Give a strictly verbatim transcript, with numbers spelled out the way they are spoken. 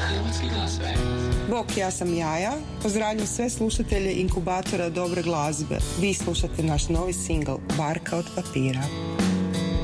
hrvatske glazbe. Bok, ja sam Jaja. Pozdravljam sve slušatelje inkubatora dobre glazbe. Vi slušate naš novi singl Barka od papira.